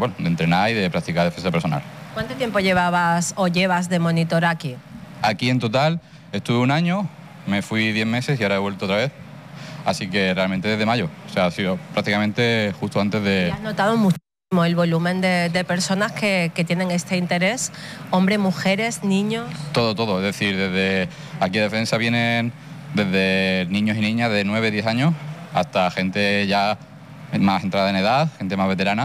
bueno, de entrenar y de practicar defensa personal. ¿Cuánto tiempo llevabas o llevas de monitor aquí? Aquí en total estuve 1 año, me fui 10 meses y ahora he vuelto otra vez. Así que realmente desde mayo, o sea, ha sido prácticamente justo antes de... ¿Y has notado muchísimo el volumen de personas que tienen este interés? Hombres, mujeres, niños... Todo, es decir, desde aquí a defensa vienen desde niños y niñas de 9, 10 años hasta gente ya más entrada en edad, gente más veterana,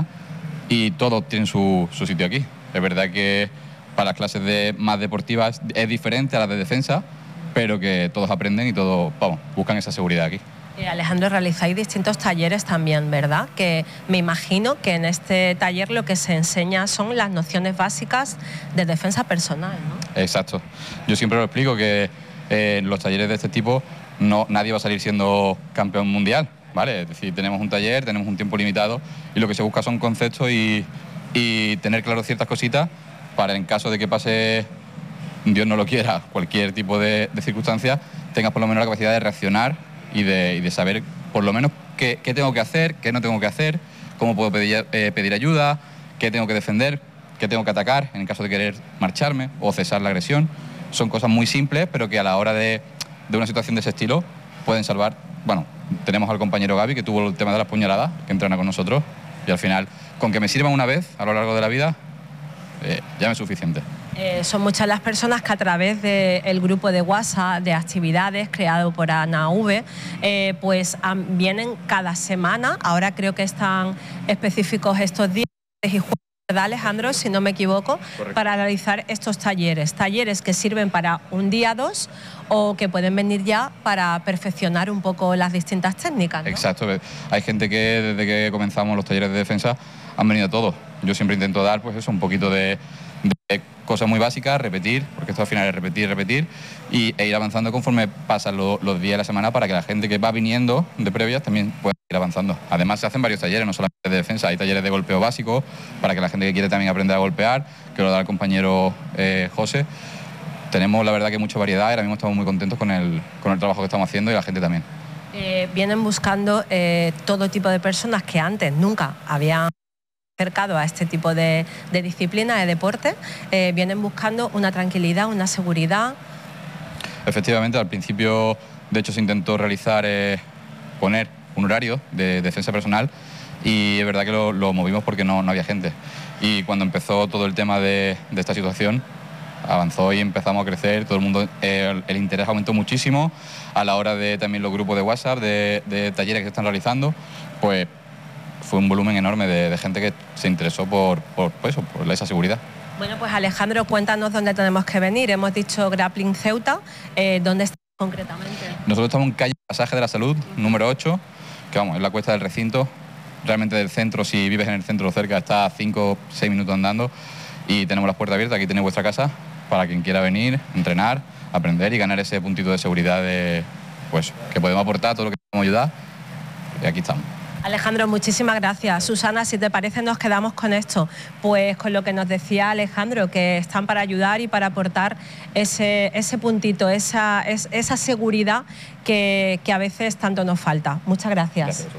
y todos tienen su sitio aquí. Es verdad que para las clases más deportivas es diferente a las de defensa, pero que todos aprenden y todos, vamos, buscan esa seguridad aquí. Alejandro, realizáis distintos talleres también, ¿verdad? Que me imagino que en este taller lo que se enseña son las nociones básicas de defensa personal, ¿no? Exacto. Yo siempre lo explico que en los talleres de este tipo nadie va a salir siendo campeón mundial, ¿vale? Es decir, tenemos un taller, tenemos un tiempo limitado y lo que se busca son conceptos y tener claro ciertas cositas para en caso de que pase, Dios no lo quiera, cualquier tipo de circunstancia, tengas por lo menos la capacidad de reaccionar y de saber por lo menos qué tengo que hacer, qué no tengo que hacer, cómo puedo pedir ayuda, qué tengo que defender, qué tengo que atacar en el caso de querer marcharme o cesar la agresión. Son cosas muy simples, pero que a la hora de una situación de ese estilo pueden salvar. Bueno, tenemos al compañero Gaby, que tuvo el tema de las puñaladas, que entrena con nosotros, y al final, con que me sirvan una vez a lo largo de la vida, ya me es suficiente. Son muchas las personas que a través del grupo de WhatsApp, de actividades creado por ANAV, pues vienen cada semana. Ahora creo que están específicos estos días y jueves, ¿verdad, Alejandro? Si no me equivoco. Correcto. Para realizar estos talleres. Talleres que sirven para un día, 2, o que pueden venir ya para perfeccionar un poco las distintas técnicas, ¿no? Exacto. Hay gente que desde que comenzamos los talleres de defensa han venido todos. Yo siempre intento dar, pues eso, un poquito de cosas muy básicas, repetir, porque esto al final es repetir, e ir avanzando conforme pasan los días de la semana para que la gente que va viniendo de previas también pueda ir avanzando. Además se hacen varios talleres, no solamente de defensa, hay talleres de golpeo básico para que la gente que quiere también aprenda a golpear, que lo da el compañero José. Tenemos la verdad que mucha variedad y ahora mismo estamos muy contentos con el trabajo que estamos haciendo y la gente también. Vienen buscando todo tipo de personas que antes nunca habían acercado a este tipo de disciplina, de deporte, vienen buscando una tranquilidad, una seguridad. Efectivamente, al principio, de hecho, se intentó realizar, poner un horario de defensa personal y es verdad que lo movimos porque no había gente. Y cuando empezó todo el tema de esta situación, avanzó y empezamos a crecer, todo el mundo, el interés aumentó muchísimo a la hora de también los grupos de WhatsApp, de talleres que se están realizando, pues fue un volumen enorme de gente que se interesó por esa seguridad. Bueno, pues Alejandro, cuéntanos dónde tenemos que venir. Hemos dicho Grappling Ceuta, ¿dónde está concretamente? Nosotros estamos en calle Pasaje de la Salud, número 8, que vamos, es la cuesta del recinto. Realmente del centro, si vives en el centro cerca, está a 5 o 6 minutos andando y tenemos las puertas abiertas. Aquí tenéis vuestra casa para quien quiera venir, entrenar, aprender y ganar ese puntito de seguridad pues, que podemos aportar, todo lo que podemos ayudar, y aquí estamos. Alejandro, muchísimas gracias. Susana, si te parece, nos quedamos con esto, pues con lo que nos decía Alejandro, que están para ayudar y para aportar ese puntito, esa seguridad que a veces tanto nos falta. Muchas gracias.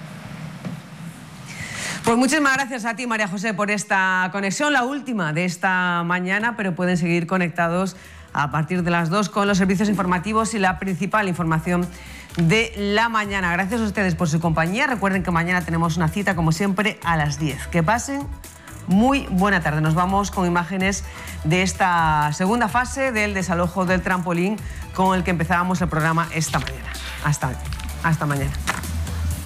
Pues muchísimas gracias a ti, María José, por esta conexión, la última de esta mañana, pero pueden seguir conectados a partir de las 2 con los servicios informativos y la principal información de la mañana. Gracias a ustedes por su compañía. Recuerden que mañana tenemos una cita, como siempre, a las 10. Que pasen muy buena tarde. Nos vamos con imágenes de esta segunda fase del desalojo del trampolín con el que empezábamos el programa esta mañana. Hasta mañana.